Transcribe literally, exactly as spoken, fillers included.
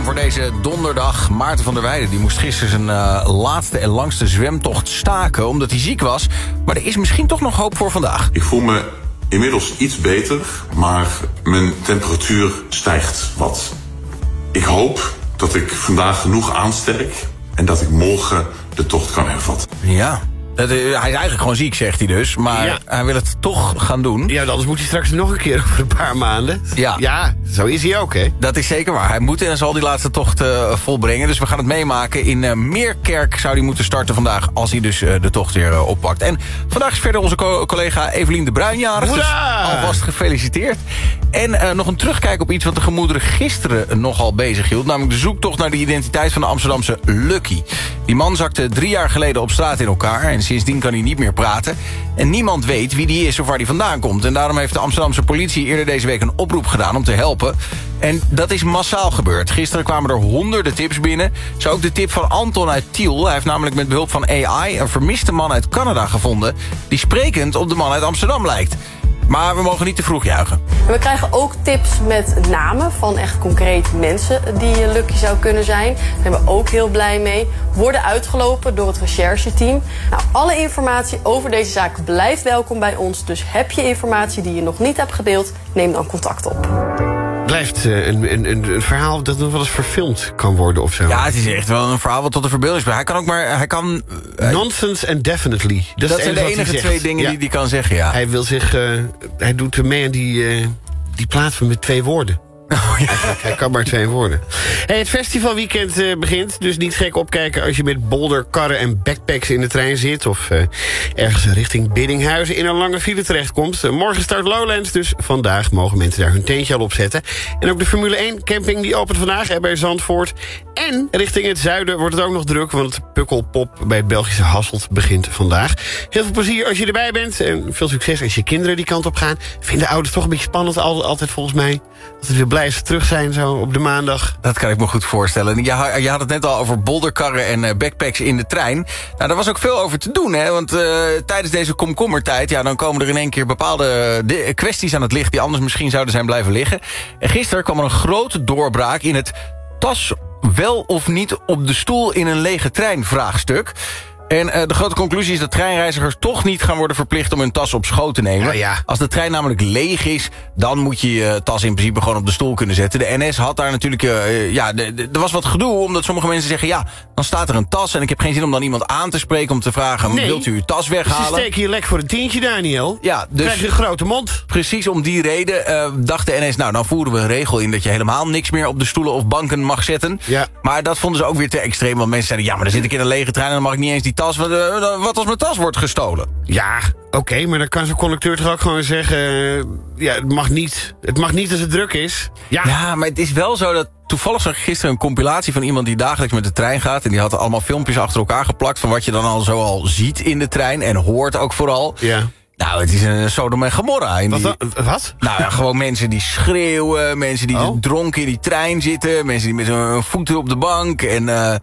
voor deze donderdag. Maarten van der Weijden die moest gisteren zijn uh, laatste en langste zwemtocht staken... omdat hij ziek was. Maar er is misschien toch nog hoop voor vandaag. Ik voel me inmiddels iets beter, maar mijn temperatuur stijgt wat. Ik hoop dat ik vandaag genoeg aansterk... en dat ik morgen de tocht kan hervatten. Ja. Dat, uh, hij is eigenlijk gewoon ziek, zegt hij dus. Maar ja. hij wil het toch gaan doen. Ja, anders moet hij straks nog een keer over een paar maanden. Ja, ja zo is hij ook, hè? Dat is zeker waar. Hij moet en zal die laatste tocht uh, volbrengen. Dus we gaan het meemaken. In uh, Meerkerk zou hij moeten starten vandaag... als hij dus uh, de tocht weer uh, oppakt. En vandaag is verder onze co- collega Evelien de Bruin jarig. Dus alvast gefeliciteerd. En uh, nog een terugkijk op iets wat de gemoederen gisteren nogal bezig hield. Namelijk de zoektocht naar de identiteit van de Amsterdamse Lucky. Die man zakte drie jaar geleden op straat in elkaar... en sindsdien kan hij niet meer praten. En niemand weet wie die is of waar die vandaan komt. En daarom heeft de Amsterdamse politie eerder deze week een oproep gedaan om te helpen. En dat is massaal gebeurd. Gisteren kwamen er honderden tips binnen. Zo ook de tip van Anton uit Tiel. Hij heeft namelijk met behulp van A I een vermiste man uit Canada gevonden... die sprekend op de man uit Amsterdam lijkt. Maar we mogen niet te vroeg juichen. We krijgen ook tips met namen van echt concreet mensen die Lucky zou kunnen zijn. Daar zijn we ook heel blij mee. Worden uitgelopen door het rechercheteam. Nou, alle informatie over deze zaak blijft welkom bij ons. Dus heb je informatie die je nog niet hebt gedeeld, neem dan contact op. Blijft uh, een, een, een, een verhaal dat nog wel eens verfilmd kan worden of zo. Ja, het is echt wel een verhaal wat tot de verbeelding is. Hij kan ook maar... Hij kan, uh, Nonsense and definitely. Dat, dat zijn de enige twee dingen ja. die hij kan zeggen, ja. Hij wil zich... Uh, hij doet mee aan die, uh, die plaat van met twee woorden. Oh, ja. hij, hij kan maar twee woorden. Hey, het festivalweekend uh, begint, dus niet gek opkijken... als je met bolder, karren en backpacks in de trein zit... of uh, ergens richting Biddinghuizen in een lange file terechtkomt. Uh, morgen start Lowlands, dus vandaag mogen mensen daar hun tentje al op zetten. En ook de Formule één camping die opent vandaag hè, bij Zandvoort. En richting het zuiden wordt het ook nog druk... want het Pukkelpop bij het Belgische Hasselt begint vandaag. Heel veel plezier als je erbij bent. En veel succes als je kinderen die kant op gaan. Vinden ouders toch een beetje spannend, altijd volgens mij. Dat het weer blij is terug zijn zo op de maandag. Dat kan ik me goed voorstellen. Je, je had het net al over bolderkarren en uh, backpacks in de trein. Nou, daar was ook veel over te doen, hè. Want uh, tijdens deze komkommertijd... ja, dan komen er in één keer bepaalde de, kwesties aan het licht... die anders misschien zouden zijn blijven liggen. En gisteren kwam er een grote doorbraak in het tas wel of niet op de stoel in een lege trein vraagstuk. En uh, de grote conclusie is dat treinreizigers toch niet gaan worden verplicht om hun tas op schoot te nemen. Ja, ja. Als de trein namelijk leeg is, dan moet je je tas in principe gewoon op de stoel kunnen zetten. De N S had daar natuurlijk, uh, ja, de, de, er was wat gedoe, omdat sommige mensen zeggen, ja, dan staat er een tas en ik heb geen zin om dan iemand aan te spreken om te vragen, nee. Wilt u uw tas weghalen? Ze steken je lek voor een tientje, Daniel. Ja, dus krijg je een grote mond. Precies om die reden uh, dacht de N S, nou, dan voeren we een regel in dat je helemaal niks meer op de stoelen of banken mag zetten. Ja. Maar dat vonden ze ook weer te extreem, want mensen zeiden, ja, maar dan zit ik in een lege trein en dan mag ik niet eens die tas, wat, uh, wat als mijn tas wordt gestolen? Ja, oké, okay, maar dan kan zo'n conducteur toch ook gewoon zeggen... Uh, ja, het mag niet. Het mag niet als het druk is. Ja, ja, maar het is wel zo dat... Toevallig zag ik gisteren een compilatie van iemand die dagelijks met de trein gaat. En die had allemaal filmpjes achter elkaar geplakt... van wat je dan al zo al ziet in de trein. En hoort ook vooral. Ja. Nou, het is een Sodom en Gomorra. Die, wat, wat? Nou ja, gewoon mensen die schreeuwen. Mensen die oh. dronken in die trein zitten. Mensen die met hun voeten op de bank. En... Uh,